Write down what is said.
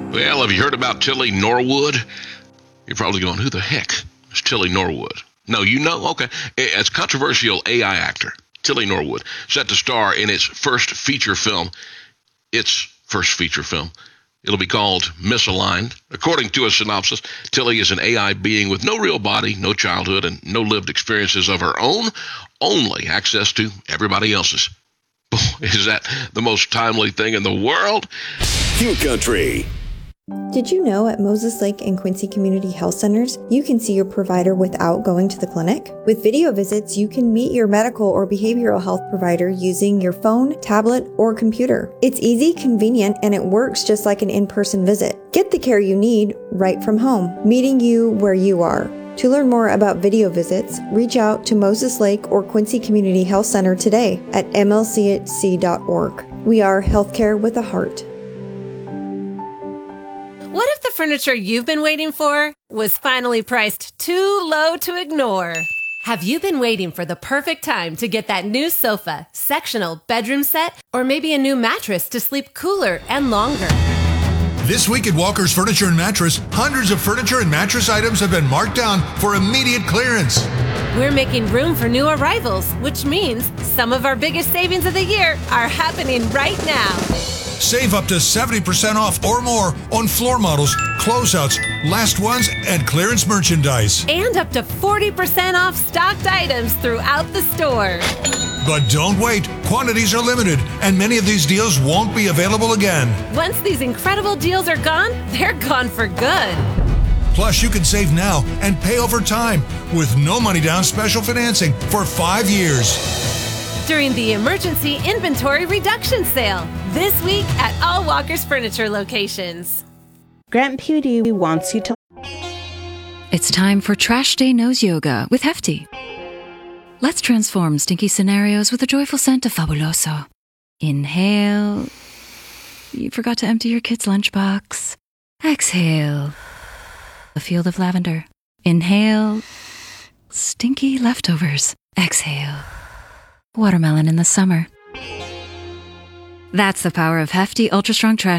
Well, have you heard about Tilly Norwood? You're probably going, who the heck is Tilly Norwood? No, you know? Okay. It's controversial AI actor, Tilly Norwood, set to star in its first feature film. It'll be called Misaligned. According to a synopsis, Tilly is an AI being with no real body, no childhood, and no lived experiences of her own, only access to everybody else's. Boy, is that the most timely thing in the world? Q Country. Did you know at Moses Lake and Quincy Community Health Centers, you can see your provider without going to the clinic? With video visits, you can meet your medical or behavioral health provider using your phone, tablet, or computer. It's easy, convenient, and it works just like an in-person visit. Get the care you need right from home, meeting you where you are. To learn more about video visits, reach out to Moses Lake or Quincy Community Health Center today at mlchc.org. We are healthcare with a heart. What if the furniture you've been waiting for was finally priced too low to ignore? Have you been waiting for the perfect time to get that new sofa, sectional bedroom set, or maybe a new mattress to sleep cooler and longer? This week at Walker's Furniture and Mattress, hundreds of furniture and mattress items have been marked down for immediate clearance. We're making room for new arrivals, which means some of our biggest savings of the year are happening right now. Save up to 70% off or more on floor models, closeouts, last ones, and clearance merchandise. And up to 40% off stocked items throughout the store. But don't wait. Quantities are limited, and many of these deals won't be available again. Once these incredible deals are gone, they're gone for good. Plus, you can save now and pay over time with no money down special financing for 5 years. During the Emergency Inventory Reduction Sale this week at all Walker's Furniture locations. Grant Pewdy wants you to... It's time for Trash Day Nose Yoga with Hefty. Let's transform stinky scenarios with a joyful scent of Fabuloso. Inhale. You forgot to empty your kid's lunchbox. Exhale. A field of lavender. Inhale. Stinky leftovers. Exhale. Watermelon in the summer. That's the power of Hefty Ultra Strong Trash